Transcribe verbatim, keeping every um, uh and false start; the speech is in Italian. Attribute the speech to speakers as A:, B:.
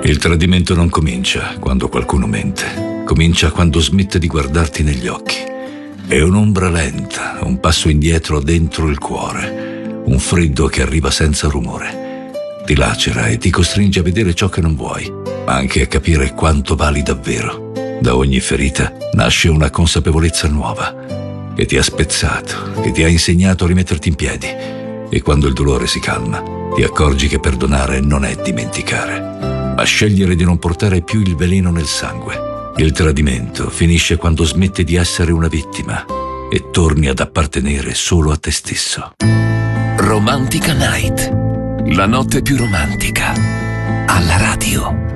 A: Il tradimento non comincia quando qualcuno mente, comincia quando smette di guardarti negli occhi. È un'ombra lenta, un passo indietro dentro il cuore, un freddo che arriva senza rumore. Ti lacera e ti costringe a vedere ciò che non vuoi, ma anche a capire quanto vali davvero. Da ogni ferita nasce una consapevolezza nuova, che ti ha spezzato, che ti ha insegnato a rimetterti in piedi. E quando il dolore si calma, ti accorgi che perdonare non è dimenticare, ma scegliere di non portare più il veleno nel sangue. Il tradimento finisce quando smetti di essere una vittima e torni ad appartenere solo a te stesso.
B: Romantica Night, la notte più romantica, alla radio.